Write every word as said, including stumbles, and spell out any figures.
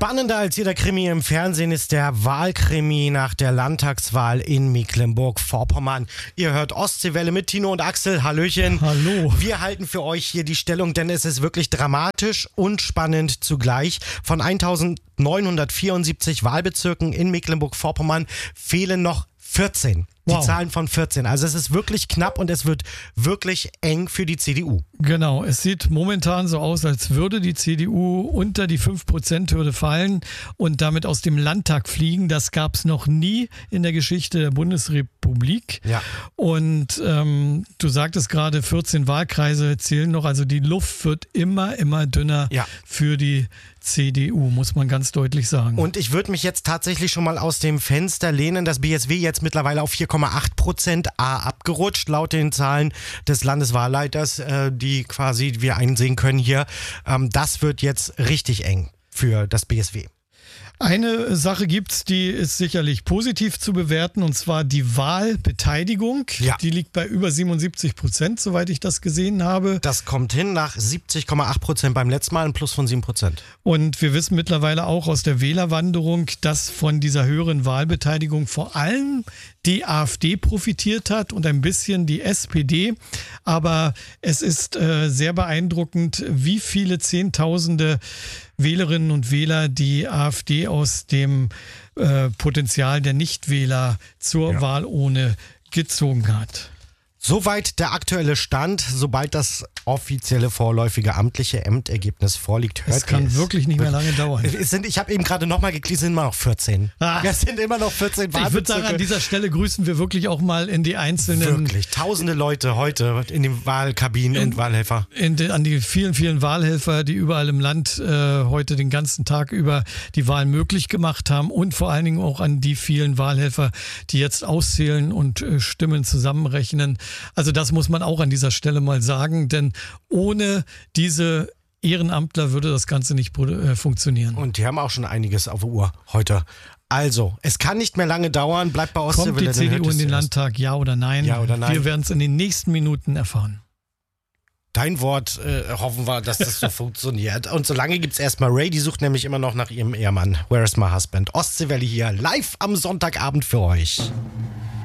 Spannender als jeder Krimi im Fernsehen ist der Wahlkrimi nach der Landtagswahl in Mecklenburg-Vorpommern. Ihr hört Ostseewelle mit Tino und Axel. Hallöchen. Hallo. Wir halten für euch hier die Stellung, denn es ist wirklich dramatisch und spannend zugleich. Von eintausendneunhundertvierundsiebzig Wahlbezirken in Mecklenburg-Vorpommern fehlen noch vierzehn. Die Wow. Zahlen von vierzehn. Also es ist wirklich knapp und es wird wirklich eng für die C D U. Genau, es sieht momentan so aus, als würde die C D U unter die fünf Prozent Hürde fallen und damit aus dem Landtag fliegen. Das gab es noch nie in der Geschichte der Bundesrepublik. Ja. Und ähm, du sagtest gerade, vierzehn Wahlkreise zählen noch. Also die Luft wird immer, immer dünner Ja. für die C D U, muss man ganz deutlich sagen. Und ich würde mich jetzt tatsächlich schon mal aus dem Fenster lehnen. Das B S W jetzt mittlerweile auf vier Komma acht Prozent A abgerutscht, laut den Zahlen des Landeswahlleiters, äh, die quasi wir einsehen können hier. Ähm, das wird jetzt richtig eng für das B S W. Eine Sache gibt's, die ist sicherlich positiv zu bewerten, und zwar die Wahlbeteiligung. Ja. Die liegt bei über siebenundsiebzig Prozent, soweit ich das gesehen habe. Das kommt hin nach siebzig Komma acht Prozent beim letzten Mal, ein Plus von sieben Prozent. Und wir wissen mittlerweile auch aus der Wählerwanderung, dass von dieser höheren Wahlbeteiligung vor allem die AfD profitiert hat und ein bisschen die S P D. Aber es ist äh, sehr beeindruckend, wie viele Zehntausende Wählerinnen und Wähler die AfD aus dem äh, Potenzial der Nichtwähler zur Ja. Wahlurne gezogen hat. Soweit der aktuelle Stand. Sobald das offizielle vorläufige amtliche Endergebnis vorliegt, hört Es kann ihr es. wirklich nicht mehr lange dauern. Es sind, ich habe eben gerade nochmal geklickt, es sind immer noch vierzehn. Ah. Ja, es sind immer noch vierzehn Ich würde sagen, Wahlbezirke. an dieser Stelle grüßen wir wirklich auch mal in die einzelnen Wirklich, tausende Leute heute in den Wahlkabinen In- und Wahlhelfer. In den, an die vielen, vielen Wahlhelfer, die überall im Land äh, heute den ganzen Tag über die Wahl möglich gemacht haben, und vor allen Dingen auch an die vielen Wahlhelfer, die jetzt auszählen und äh, Stimmen zusammenrechnen. Also das muss man auch an dieser Stelle mal sagen, denn ohne diese Ehrenamtler würde das Ganze nicht äh, funktionieren. Und die haben auch schon einiges auf der Uhr heute. Also, es kann nicht mehr lange dauern. Bleibt bei Kommt die Ostseewelle. C D dann U hört in den es erst. Landtag, ja oder nein? Ja oder nein? Wir werden es in den nächsten Minuten erfahren. Dein Wort, äh, hoffen wir, dass das so funktioniert. Und solange gibt es erstmal Ray, die sucht nämlich immer noch nach ihrem Ehemann. Where is my husband? Ostseewelle hier, live am Sonntagabend für euch.